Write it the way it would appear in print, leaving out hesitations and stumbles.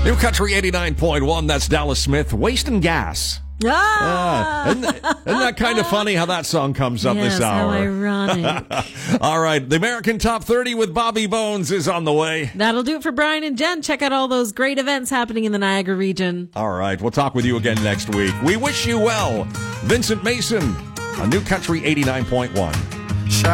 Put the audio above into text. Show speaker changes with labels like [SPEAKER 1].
[SPEAKER 1] New Country 89.1, that's Dallas Smith, Wasting Gas. Isn't that kind of funny how that song comes up this hour?
[SPEAKER 2] How ironic.
[SPEAKER 1] All right, the American Top 30 with Bobby Bones is on the way.
[SPEAKER 2] That'll do it for Brian and Jen. Check out all those great events happening in the Niagara region.
[SPEAKER 1] All right, we'll talk with you again next week. We wish you well. Vincent Mason on New Country 89.1.